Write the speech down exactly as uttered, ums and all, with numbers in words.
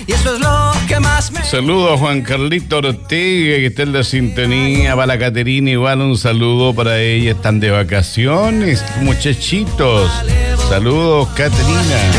y eso es lo que más me... Saludos a Juan Carlito Ortega, que está en la sintonía. Para la Caterina igual un saludo para ella. Están de vacaciones, muchachitos. Saludos, Caterina.